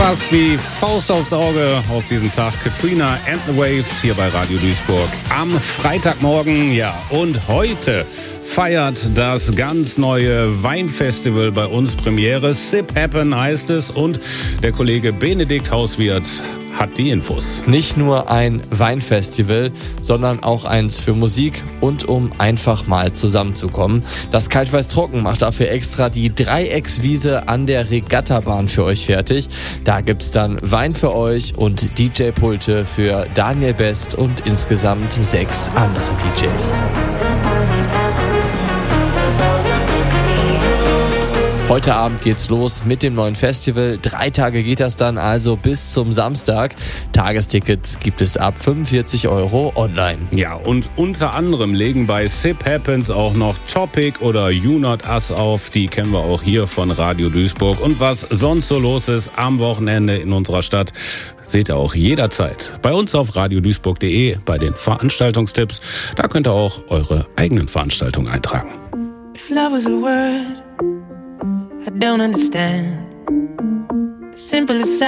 Passt wie Faust aufs Auge auf diesen Tag. Katrina and the Waves hier bei Radio Duisburg am Freitagmorgen. Ja, und heute feiert das ganz neue Weinfestival bei uns Premiere. Sip Happen heißt es und der Kollege Benedikt Hauswirt hat die Infos. Nicht nur ein Weinfestival, sondern auch eins für Musik und um einfach mal zusammenzukommen. Das Kalt-Weiß Trocken macht dafür extra die Dreieckswiese an der Regattabahn für euch fertig. Da gibt's dann Wein für euch und DJ-Pulte für Daniel Best und insgesamt 6 andere DJs. Heute Abend geht's los mit dem neuen Festival. 3 Tage geht das dann also bis zum Samstag. Tagestickets gibt es ab 45 € online. Ja, und unter anderem legen bei Sip Happens auch noch Topic oder You Not Us auf. Die kennen wir auch hier von Radio Duisburg. Und was sonst so los ist am Wochenende in unserer Stadt, seht ihr auch jederzeit bei uns auf radioduisburg.de bei den Veranstaltungstipps. Da könnt ihr auch eure eigenen Veranstaltungen eintragen. If love was a word I don't understand. The simplest